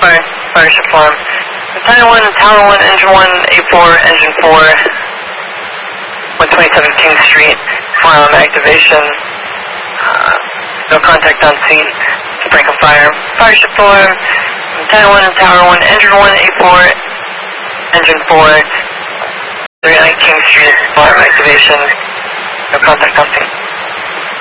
fire. Fire ship alarm. Battalion 1, Tower 1, Engine 1, A4, Engine 4, 127 King Street, firearm activation, no contact on scene, sprinkle fire. Fire ship alarm. Battalion 1, Tower 1, Engine 1, A4, Engine 4, 39 King Street, firearm activation, no contact on scene.